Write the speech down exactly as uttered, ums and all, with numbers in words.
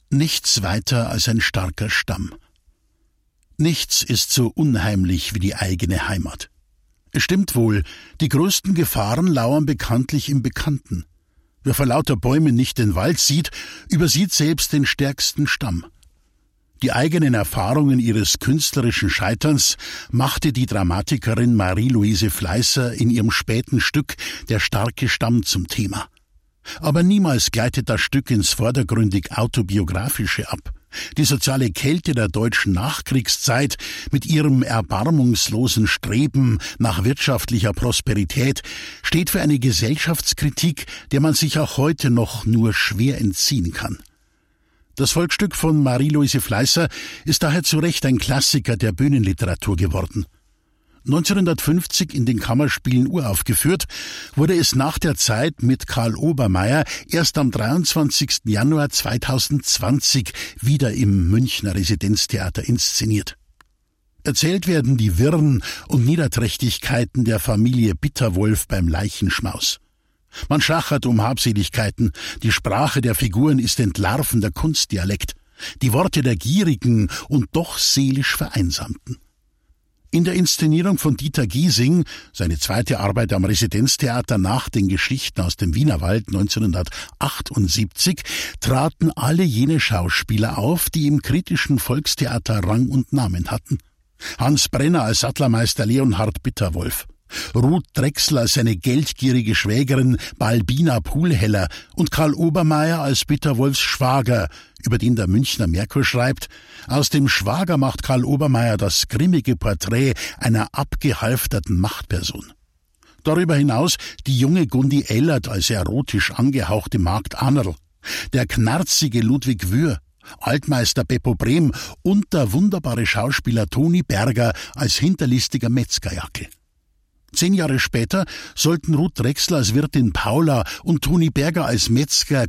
Nichts weiter als ein starker Stamm. Nichts ist so unheimlich wie die eigene Heimat. Es stimmt wohl, die größten Gefahren lauern bekanntlich im Bekannten. Wer vor lauter Bäumen nicht den Wald sieht, übersieht selbst den stärksten Stamm. Die eigenen Erfahrungen ihres künstlerischen Scheiterns machte die Dramatikerin Marie-Louise Fleißer in ihrem späten Stück »Der starke Stamm« zum Thema. Aber niemals gleitet das Stück ins vordergründig Autobiografische ab. Die soziale Kälte der deutschen Nachkriegszeit mit ihrem erbarmungslosen Streben nach wirtschaftlicher Prosperität steht für eine Gesellschaftskritik, der man sich auch heute noch nur schwer entziehen kann. Das Volksstück von Marie-Louise Fleißer ist daher zu Recht ein Klassiker der Bühnenliteratur geworden. neunzehnhundertfünfzig in den Kammerspielen uraufgeführt, wurde es nach der Zeit mit Karl Obermaier erst am dreiundzwanzigsten Januar zweitausendzwanzig wieder im Münchner Residenztheater inszeniert. Erzählt werden die Wirren und Niederträchtigkeiten der Familie Bitterwolf beim Leichenschmaus. Man schachert um Habseligkeiten, die Sprache der Figuren ist entlarvender Kunstdialekt, die Worte der Gierigen und doch seelisch Vereinsamten. In der Inszenierung von Dieter Giesing, seine zweite Arbeit am Residenztheater nach den Geschichten aus dem Wienerwald neunzehnhundertachtundsiebzig, traten alle jene Schauspieler auf, die im kritischen Volkstheater Rang und Namen hatten. Hans Brenner als Sattlermeister Leonhard Bitterwolf, Ruth Drechsel als seine geldgierige Schwägerin Balbina Pulheller und Karl Obermaier als Bitterwolfs Schwager, über den der Münchner Merkur schreibt: Aus dem Schwager macht Karl Obermaier das grimmige Porträt einer abgehalfterten Machtperson. Darüber hinaus die junge Gundi Ellert als erotisch angehauchte Magd Annerl, der knarzige Ludwig Wühr, Altmeister Beppo Brehm und der wunderbare Schauspieler Toni Berger als hinterlistiger Metzgerjackel. Zehn Jahre später sollten Ruth Drechsel als Wirtin Paula und Toni Berger als Metzger